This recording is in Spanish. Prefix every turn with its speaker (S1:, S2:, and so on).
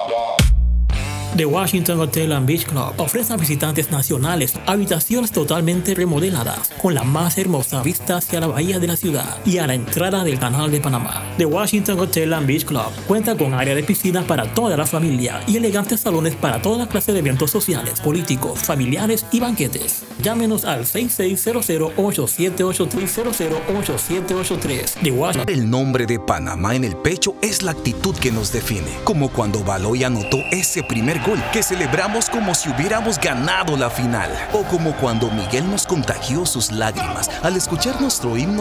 S1: The Washington Hotel and Beach Club ofrece a visitantes nacionales habitaciones totalmente remodeladas con la más hermosa vista hacia la bahía de la ciudad y a la entrada del Canal de Panamá. The Washington Hotel and Beach Club cuenta con área de piscina para toda la familia y elegantes salones para toda clase de eventos sociales, políticos, familiares y banquetes. Llámenos al 6600-8783 The Washington.
S2: El nombre de Panamá en el pecho es la actitud que nos define, como cuando Baloy anotó ese primer gol que celebramos como si hubiéramos ganado la final, o como cuando Miguel nos contagió sus lágrimas al escuchar nuestro himno